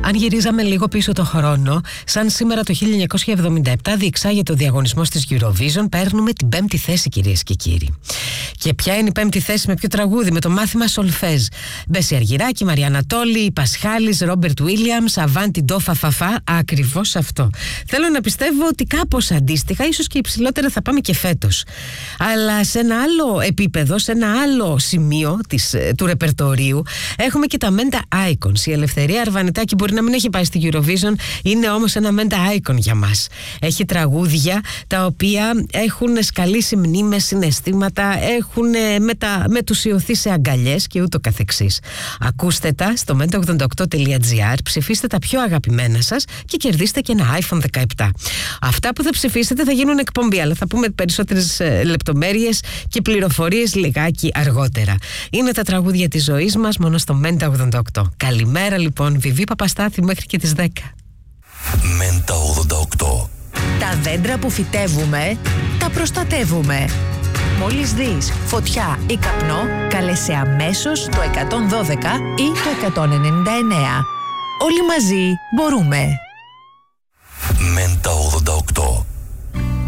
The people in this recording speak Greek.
Αν γυρίζαμε λίγο πίσω το χρόνο, σαν σήμερα το 1977 διεξάγεται ο διαγωνισμός της Eurovision, παίρνουμε την 5η θέση, κυρίες και κύριοι. Και ποια είναι η 5η θέση, με ποιο τραγούδι? Με το μάθημα Σολφέζ. Μπέση Αργυράκη, Μαριάννα Τόλη, Πασχάλης, Ρόμπερτ Βίλιαμς, Αβάντι Ντόφα Φαφά. Ακριβώς αυτό. Θέλω να πιστεύω ότι κάπως αντίστοιχα, ίσως και υψηλότερα, θα πάμε και φέτος. Αλλά σε ένα άλλο επίπεδο, σε ένα άλλο σημείο του ρεπερτορίου, έχουμε και τα Menta Icons. Η Ελευθερία Αρβανιτάκη μπορεί να μην έχει πάει στη Eurovision, είναι όμως ένα Menta Icon για μας. Έχει τραγούδια τα οποία έχουν σκαλίσει μνήμες, συναισθήματα, έχουν μετουσιωθεί σε αγκαλιές και ούτω καθεξής. Ακούστε τα στο menta88.gr, ψηφίστε τα πιο αγαπημένα σας και κερδίστε και ένα iPhone 17. Αυτά που θα ψηφίσετε θα γίνουν εκπομπή, αλλά θα πούμε περισσότερες λεπτομέρειες και πληροφορίες λιγάκι αργότερα. Είναι τα τραγούδια της ζωής μας μόνο στο Μέντα 88. Καλημέρα λοιπόν, Βιβί Παπαστάθη, μέχρι και τις 10. Μέντα 88. Τα δέντρα που φυτεύουμε, τα προστατεύουμε. Μόλις δεις φωτιά ή καπνό, κάλεσε αμέσως το 112 ή το 199. Όλοι μαζί μπορούμε. Μέντα 88.